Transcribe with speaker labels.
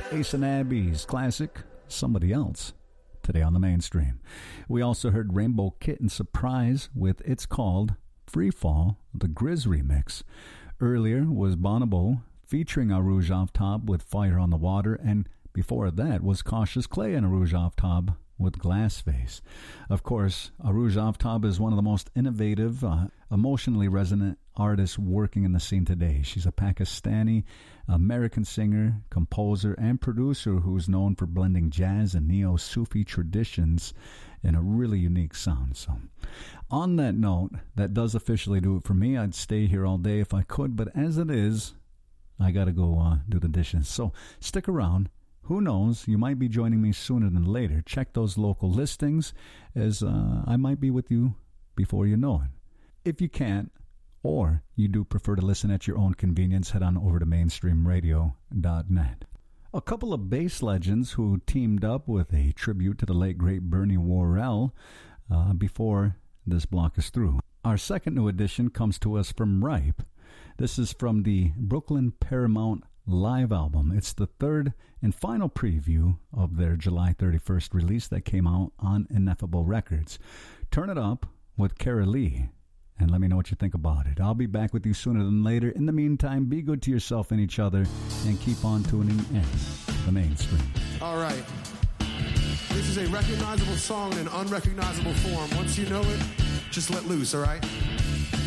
Speaker 1: Ace and Abby's classic, Somebody Else, today on the mainstream. We also heard Rainbow Kitten Surprise with It's Called Free Fall, the Grizz remix. Earlier was Bonobo featuring Arouge Off Top with Fire on the Water, and before that was Cautious Clay and Arouge Off Top with Glass Face. Of course, Arouge Off Top is one of the most innovative, emotionally resonant artists working in the scene today. She's a Pakistani American singer, composer, and producer who's known for blending jazz and neo-Sufi traditions in a really unique sound. So, on that note, that does officially do it for me. I'd stay here all day if I could, but as it is, I gotta go do the dishes. So, stick around. Who knows, you might be joining me sooner than later. Check those local listings, as I might be with you before you know it. If you can't, or you do prefer to listen at your own convenience, head on over to mainstreamradio.net. A couple of bass legends who teamed up with a tribute to the late great Bernie Worrell before this block is through. Our second new addition comes to us from Ripe. This is from the Brooklyn Paramount live album. It's the third and final preview of their July 31st release that came out on Ineffable Records. Turn it up with Kara Lee and let me know what you think about it. I'll be back with you sooner than later. In the meantime, be good to yourself and each other and keep on tuning in the mainstream.
Speaker 2: All right. This is a recognizable song in an unrecognizable form. Once you know it, just let loose, all right?